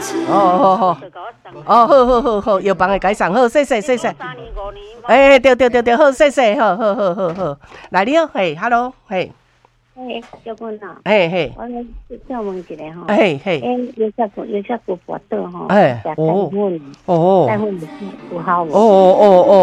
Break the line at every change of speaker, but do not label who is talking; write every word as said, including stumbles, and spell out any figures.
哦好好，哦好好好好，药房会改送，好谢谢谢谢。哎，对对对对，好谢谢，好好好好好。来了，嘿 ，hello， 嘿。
嘿，小君啊，
嘿嘿，
我来再问一下吼，
嘿嘿，
诶，有啥个有啥个跋倒吼，
哎，
食带粉，
哦，
带粉有效无？
哦哦哦